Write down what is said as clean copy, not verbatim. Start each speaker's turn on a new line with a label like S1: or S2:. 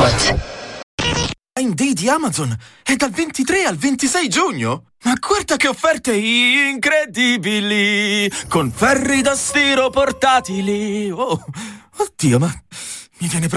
S1: What?
S2: Prime Day di Amazon è dal 23 al 26 giugno. Ma guarda che offerte incredibili, con ferri da stiro portatili. Oh, oddio, ma mi viene proprio